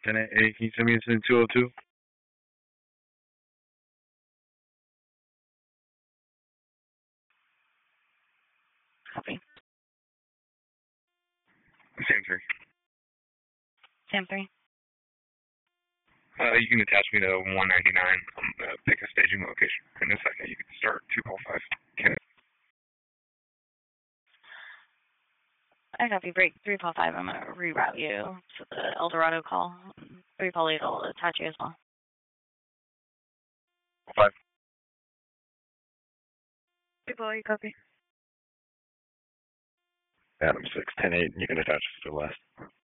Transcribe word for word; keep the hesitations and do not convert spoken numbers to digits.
ten eight, can you send me into two oh two? Copy. Sam three. Sam three. Uh, you can attach me to one ninety-nine. Um, uh, pick a staging location. In a second, you can start two call five. Can I copy. Break three call five. I'm gonna reroute you to the El Dorado call. Three call eight will attach you as well. five. Three call eight, copy. Adam six ten eight. You can attach us to the last.